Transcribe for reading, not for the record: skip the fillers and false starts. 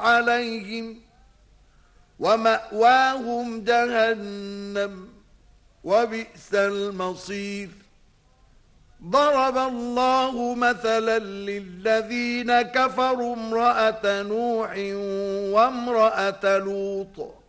عليهم ومأواهم جهنم وبئس المصير. ضرب الله مثلا للذين كفروا امرأة نوح وامرأة لوط